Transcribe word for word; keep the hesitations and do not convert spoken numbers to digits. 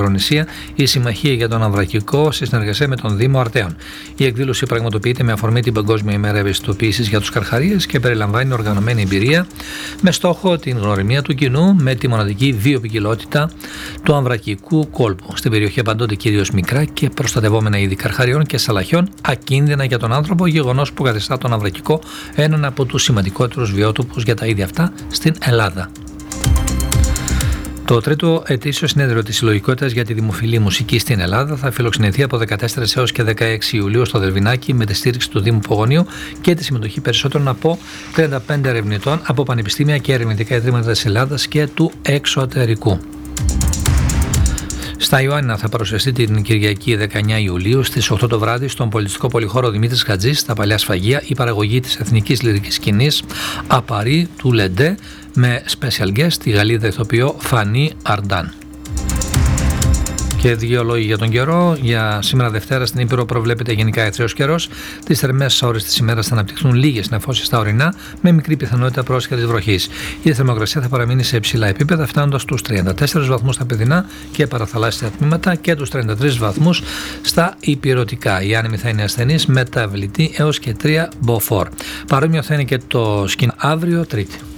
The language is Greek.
Νησία, η Συμμαχία για τον Αμβρακικό σε συνεργασία με τον Δήμο Αρτέων. Η εκδήλωση πραγματοποιείται με αφορμή την Παγκόσμια ημέρα ευαισθητοποίησης για τους καρχαρίες και περιλαμβάνει οργανωμένη εμπειρία με στόχο την γνωριμία του κοινού με τη μοναδική βιοποικιλότητα του αμβρακικού κόλπου. Στην περιοχή απαντώνται κυρίως μικρά και προστατευόμενα είδη καρχαριών και σαλαχιών, ακίνδυνα για τον άνθρωπο, γεγονός που καθιστά τον αμβρακικό έναν από τους σημαντικότερους βιότοπους για τα είδη αυτά στην Ελλάδα. Το τρίτο ετήσιο συνέδριο της Συλλογικότητας για τη Δημοφιλή Μουσική στην Ελλάδα θα φιλοξενηθεί από δεκατέσσερις έως και δεκαέξι Ιουλίου στο Δερβινάκι με τη στήριξη του Δήμου Πογονίου και τη συμμετοχή περισσότερων από τριάντα πέντε ερευνητών από πανεπιστήμια και ερευνητικά ιδρύματα της Ελλάδας και του εξωτερικού. Στα Ιωάννινα θα παρουσιαστεί την Κυριακή δεκαεννέα Ιουλίου στις οκτώ το βράδυ στον πολιτιστικό πολυχώρο Δημήτρης Χατζής στα Παλιά Σφαγεία η παραγωγή της εθνικής λυρικής σκηνής Απαρή του Λεντέ με special guest τη Γαλλίδα ηθοποιό Φανή Αρντάν. Και δύο λόγοι για τον καιρό. Για σήμερα Δευτέρα στην Ήπειρο προβλέπεται γενικά αιθραίος καιρός. Τις θερμές ώρες της ημέρας θα αναπτυχθούν λίγες νεφώσεις στα ορεινά με μικρή πιθανότητα πρόσχερης βροχής. Η θερμοκρασία θα παραμείνει σε υψηλά επίπεδα φτάνοντας στους τριάντα τέσσερις βαθμούς στα παιδινά και παραθαλάσσια τμήματα και τους τριάντα τρεις βαθμούς στα υπηρετικά. Οι άνεμοι θα είναι ασθενείς μεταβλητοί έως και τρία μποφόρ. Παρόμοιο θα είναι και το σκηνικό αύριο Τρίτη.